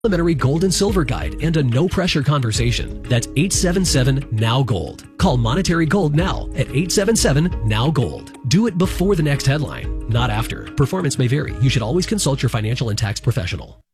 complimentary gold and silver guide and a no-pressure conversation. That's 877-NOW-GOLD. Call Monetary Gold now at 877-NOW-GOLD. Do it before the next headline, not after. Performance may vary. You should always consult your financial and tax professional.